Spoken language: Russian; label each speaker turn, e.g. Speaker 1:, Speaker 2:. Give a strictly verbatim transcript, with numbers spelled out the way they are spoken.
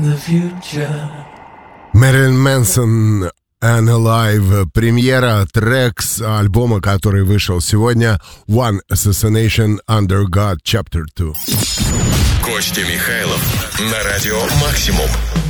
Speaker 1: Мэрилин Мэнсон and Alive. Премьера, трек с альбома, который вышел сегодня, One Assassination Under God Chapter two.
Speaker 2: Костя Михайлов на радио Максимум.